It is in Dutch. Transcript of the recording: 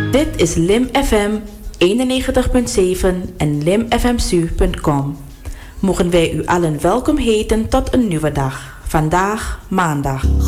Dit is Lim FM 91.7 en limfmsu.com. Mogen wij u allen welkom heten tot een nieuwe dag. Vandaag maandag.